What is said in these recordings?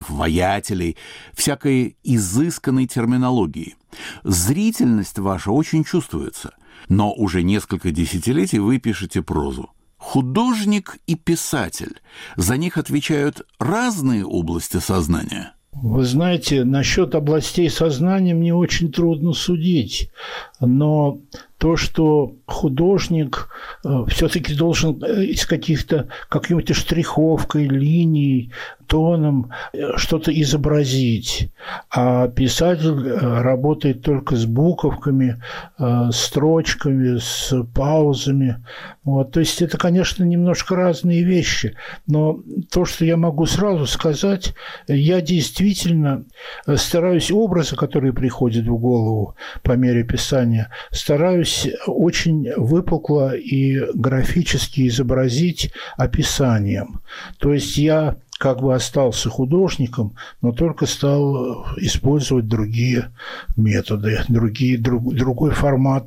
героев, воятелей, всякой изысканной терминологии. Зрительность ваша очень чувствуется, но уже несколько десятилетий вы пишете прозу. Художник и писатель, за них отвечают разные области сознания? Вы знаете, насчет областей сознания мне очень трудно судить, но то, что художник все-таки должен из какой-то штриховкой, линией, тоном что-то изобразить, а писатель работает только с буковками, строчками, с паузами. Вот. То есть это, конечно, немножко разные вещи, но то, что я могу сразу сказать, я действительно стараюсь образы, которые приходят в голову по мере писания, стараюсь очень выпукло и графически изобразить описанием. То есть я как бы остался художником, но только стал использовать другие методы, другой формат,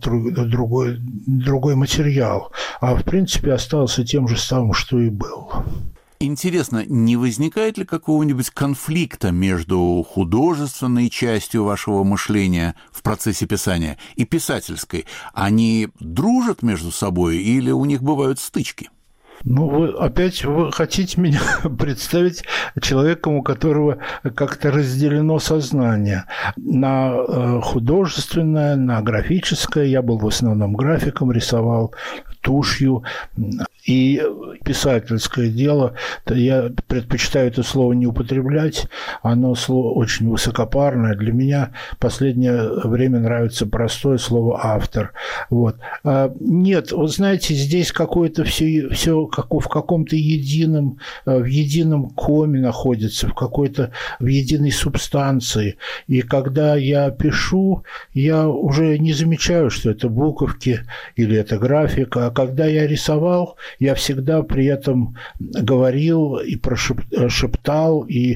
другой материал. А в принципе остался тем же самым, что и был. Интересно, не возникает ли какого-нибудь конфликта между художественной частью вашего мышления в процессе писания и писательской? Они дружат между собой или у них бывают стычки? Ну, вы хотите меня представить человеком, у которого как-то разделено сознание на художественное, на графическое. Я был в основном графиком, рисовал тушью. И писательское дело, я предпочитаю это слово не употреблять, оно слово очень высокопарное. Для меня в последнее время нравится простое слово «автор». Вот. Нет, вы знаете, здесь какое-то все в каком-то в едином коме находится, в единой субстанции. И когда я пишу, я уже не замечаю, что это буковки или это графика. А когда я рисовал, я всегда при этом говорил и шептал, и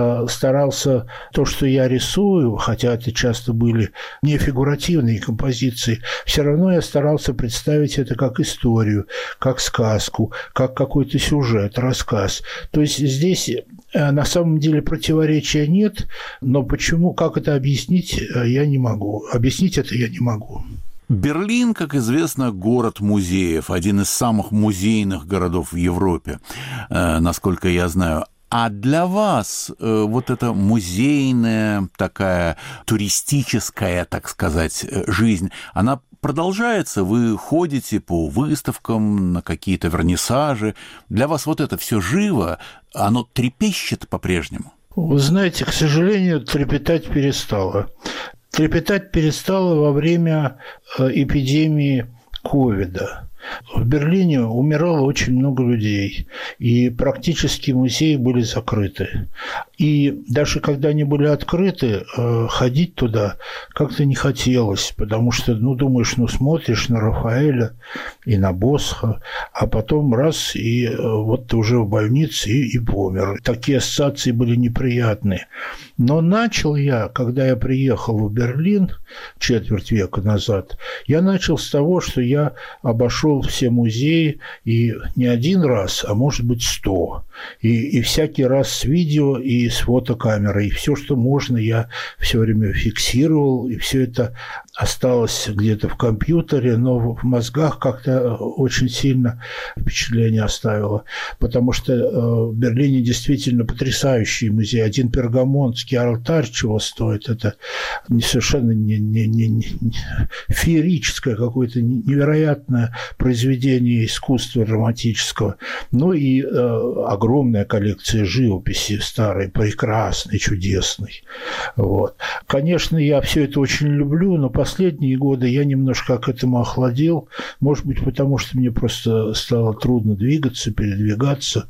старался то, что я рисую, хотя это часто были не фигуративные композиции, все равно я старался представить это как историю, как сказку, как какой-то сюжет, рассказ. То есть здесь на самом деле противоречия нет, но почему, как это объяснить, я не могу. Объяснить это я не могу. Берлин, как известно, город музеев, один из самых музейных городов в Европе, насколько я знаю. А для вас вот эта музейная, такая туристическая, так сказать, жизнь, она продолжается? Вы ходите по выставкам, на какие-то вернисажи. Для вас вот это все живо, оно трепещет по-прежнему? Вы знаете, к сожалению, трепетать перестало. Трепетать перестало во время эпидемии ковида. В Берлине умирало очень много людей, и практически музеи были закрыты. И даже когда они были открыты, ходить туда как-то не хотелось, потому что, думаешь, смотришь на Рафаэля и на Босха, а потом раз, и вот ты уже в больнице и помер. Такие ассоциации были неприятные. Но начал я, когда я приехал в Берлин четверть века назад, я начал с того, что я обошел все музеи, и не один раз, а может быть 100. И всякий раз с видео и с фотокамерой. И все, что можно, я все время фиксировал, и все это осталось где-то в компьютере, но в мозгах как-то очень сильно впечатление оставило. Потому что в Берлине действительно потрясающий музей. Один пергамонтский алтарь чего стоит. Это совершенно не феерическое какое-то невероятное произведение искусства романтического. Ну и огромная коллекция живописи старой, прекрасной, чудесной. Вот. Конечно, я все это очень люблю, но последние годы я немножко к этому охладел. Может быть, потому что мне просто стало трудно двигаться, передвигаться.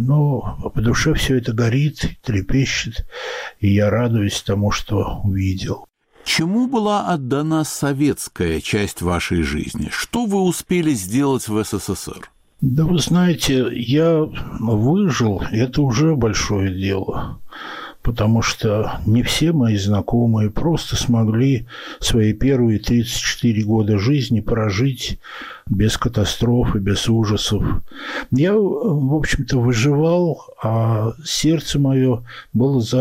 Но по душе все это горит, трепещет, и я радуюсь тому, что увидел. Чему была отдана советская часть вашей жизни? Что вы успели сделать в СССР? Да вы знаете, я выжил, это уже большое дело, потому что не все мои знакомые просто смогли свои первые 34 года жизни прожить без катастроф и без ужасов. Я, в общем-то, выживал, а сердце мое было